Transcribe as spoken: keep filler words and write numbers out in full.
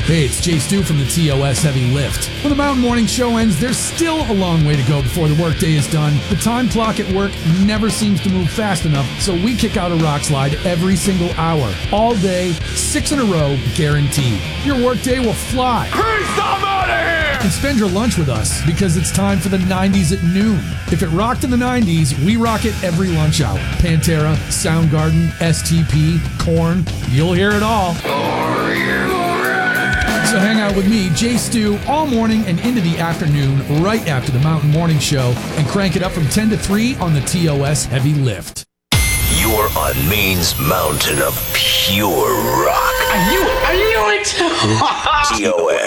Hey, it's Jay Stu from the T O S Heavy Lift. When the Mountain Morning Show ends, there's still a long way to go before the workday is done. The time clock at work never seems to move fast enough, so we kick out a rock slide every single hour. All day, six in a row, guaranteed. Your workday will fly. Peace, I'm out of here! And spend your lunch with us, because it's time for the nineties at noon. If it rocked in the nineties, we rock it every lunch hour. Pantera, Soundgarden, S T P, Korn, you'll hear it all. Are you So hang out with me, Jay Stu, all morning and into the afternoon, right after the Mountain Morning Show, and crank it up from ten to three on the T O S Heavy Lift. You're on Maine's mountain of pure rock. I knew it! I knew it! T O S.